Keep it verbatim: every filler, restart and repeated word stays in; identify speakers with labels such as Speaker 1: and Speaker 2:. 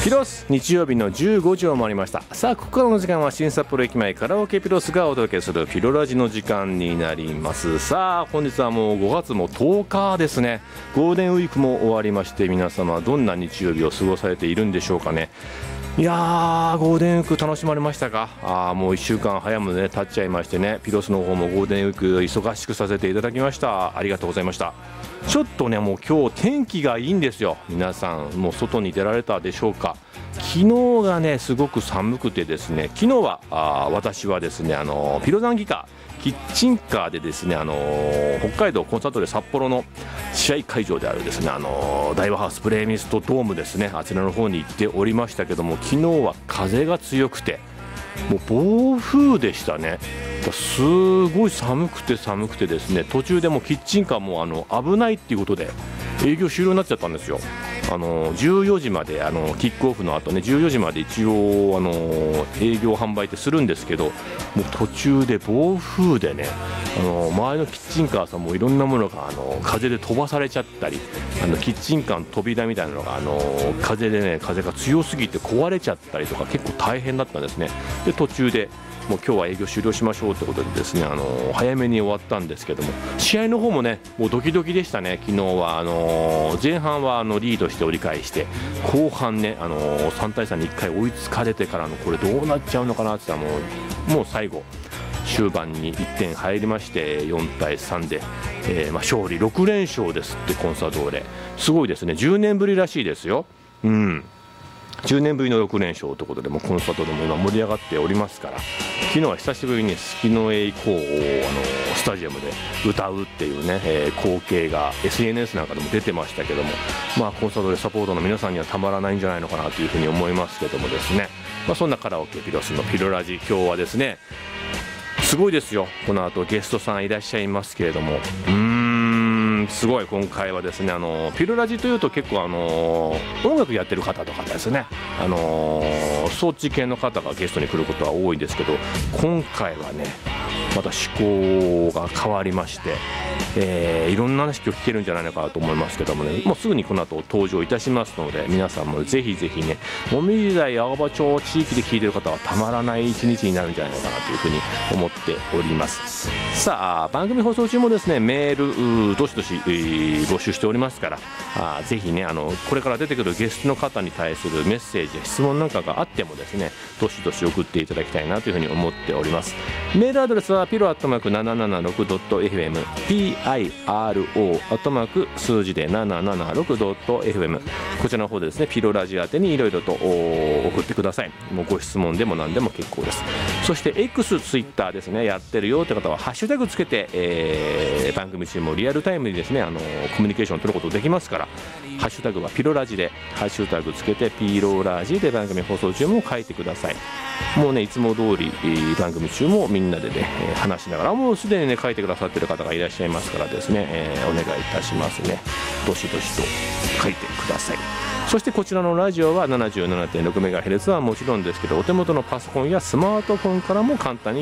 Speaker 1: ピロス日曜日のじゅうごじを回りました。さあここからの時間は新札幌駅前カラオケピロスがお届けするピロラジの時間になります。さあ本日はもうごがつもとおかですね。ゴールデンウィークも終わりまして、皆様どんな日曜日を過ごされているんでしょうかね。いやーゴールデンウィーク楽しまれましたか。あーもういっしゅうかん早もね経っちゃいましてね、ピロスの方もゴールデンウィーク忙しくさせていただきました。ありがとうございました。ちょっとねもう今日天気がいいんですよ。皆さんもう外に出られたでしょうか。昨日がねすごく寒くてですね、昨日はあ私はですねあのピロザンギカキッチンカーでですねあの北海道コンサートで札幌の試合会場であるですねあのダイワハウスプレミストドームですね、あちらの方に行っておりましたけども、昨日は風が強くてもう暴風でしたね。すごい寒くて寒くてですね、途中でもキッチンカーもあの危ないっていうことで営業終了になっちゃったんですよ。あのじゅうよじまであのキックオフの後ねじゅうよじまで一応あの営業販売ってするんですけど、もう途中で暴風でねあの周りのキッチンカーさんもいろんなものがあの風で飛ばされちゃったり、あのキッチンカーの扉みたいなのがあの風でね風が強すぎて壊れちゃったりとか結構大変だったんですね。で途中でもう今日は営業終了しましょうということでですねあの早めに終わったんですけども、試合の方もねもうドキドキでしたね。昨日はあの前半はあのリードして折り返して、後半ねあのさんたいさんにいっかい追いつかれてからのこれどうなっちゃうのかなって言ったらもうもう最後終盤にいってん入りましてよんたいさんで、えーまあ、勝利ろくれんしょうですって。コンサドーレすごいですね。じゅうねんぶりらしいですよ。うんじゅうねんぶりのろくれんしょうということでもコンサートでも今盛り上がっておりますから、昨日は久しぶりにスキノエイコーをあのスタジアムで歌うっていうね、えー、光景が エスエヌエス なんかでも出てましたけども、まあコンサートでサポートの皆さんにはたまらないんじゃないのかなというふうに思いますけどもですね、まあ、そんなカラオケピロスのピロラジ、今日はですねすごいですよ。この後ゲストさんいらっしゃいますけれども、うーんすごい今回はですねあのピロラジというと結構あの音楽やってる方とかですねあの装置系の方がゲストに来ることは多いんですけど、今回はねまた趣向が変わりまして、えー、いろんな話を聞けるんじゃないのかなと思いますけどもね、もうすぐにこの後登場いたしますので、皆さんもぜひぜひねもみじ台青葉町地域で聞いてる方はたまらない一日になるんじゃないのかなというふうに思っております。さあ番組放送中もですねメールどしどし、えー、募集しておりますから、あぜひねあのこれから出てくるゲストの方に対するメッセージや質問なんかがあってもですねどしどし送っていただきたいなというふうに思っております。メールアドレスはピロアットマーク ななななろくドットエフエム ピロアットマーク数字で ななななろくドットエフエム こちらの方でですねピロラジ宛てにいろいろと送ってください。もうご質問でも何でも結構です。そして X、ツイッターですねやってるよって方はハッシュタグつけて、えー、番組中もリアルタイムにですねあのコミュニケーションを取ることできますから、ハッシュタグはピロラジでハッシュタグつけてピロラジで番組放送中も書いてください。もうねいつも通り、えー、番組中もみんなでね、えー、話しながらもうすでにね書いてくださってる方がいらっしゃいますからですね、えー、お願いいたしますね。どしどしと書いてください。そしてこちらのラジオは ななじゅうななてんろくメガヘルツ はもちろんですけど、お手元のパソコンやスマートフォンからも簡単に